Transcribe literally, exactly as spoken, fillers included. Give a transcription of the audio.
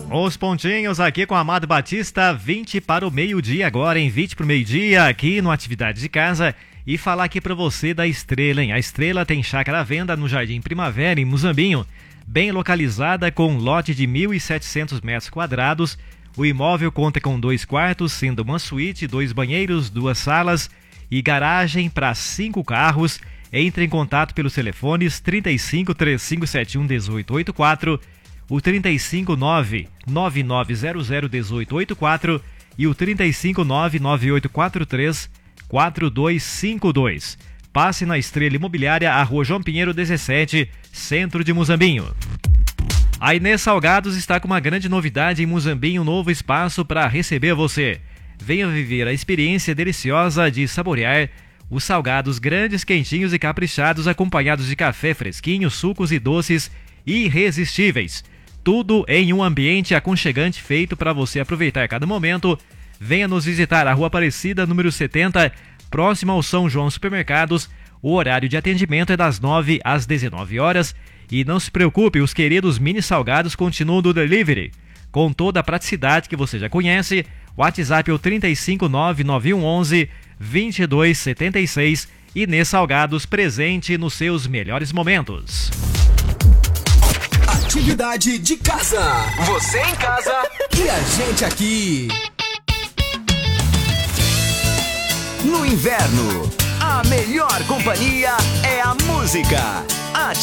Os pontinhos aqui com Amado Batista, vinte para o meio-dia agora, em vinte para o meio-dia, aqui no Atividade de Casa. E falar aqui para você da Estrela, hein? A Estrela tem chácara à venda no Jardim Primavera, em Muzambinho, bem localizada, com um lote de mil e setecentos metros quadrados. O imóvel conta com dois quartos, sendo uma suíte, dois banheiros, duas salas e garagem para cinco carros. Entre em contato pelos telefones trinta e cinco, trinta e cinco setenta e um, dezoito oitenta e quatro, o trinta e cinco, nove nove nove zero zero, dezoito oitenta e quatro e o trinta e cinco, nove nove oito quatro três, quatro dois cinco dois. Passe na Estrela Imobiliária, a Rua João Pinheiro dezessete, centro de Muzambinho. A Inês Salgados está com uma grande novidade em Muzambinho, um novo espaço para receber você. Venha viver a experiência deliciosa de saborear os salgados grandes, quentinhos e caprichados, acompanhados de café fresquinho, sucos e doces irresistíveis. Tudo em um ambiente aconchegante feito para você aproveitar cada momento. Venha nos visitar à Rua Aparecida, número setenta, próximo ao São João Supermercados. O horário de atendimento é das nove às dezenove horas. E não se preocupe, os queridos mini salgados continuam do delivery, com toda a praticidade que você já conhece. O WhatsApp é o trinta e cinco, nove nove um onze, vinte e dois setenta e seis. Inês Salgados, presente nos seus melhores momentos. Atividade de Casa. Você em casa e a gente aqui. No inverno, a melhor companhia é a música.